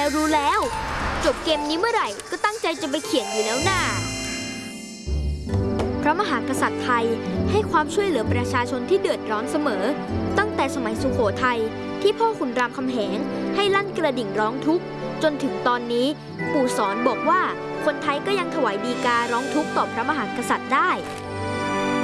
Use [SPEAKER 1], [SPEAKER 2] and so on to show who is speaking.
[SPEAKER 1] รู้แล้วจบเกมนี้เมื่อไหร่ก็ตั้งใจจะไปเขียนอยู่แล้วน่ะพระมหากษัตริย์ไทยให้ความช่วยเหลือประชาชนที่เดือดร้อนเสมอตั้งแต่สมัยสุโขทัยที่พ่อขุนรามคำแหงให้ลั่นกระดิ่งร้องทุกข์จนถึงตอนนี้ปู่สอนบอกว่าคนไทยก็ยังถวายฎีการร้องทุกข์ต่อพระมหากษัตริย์ได้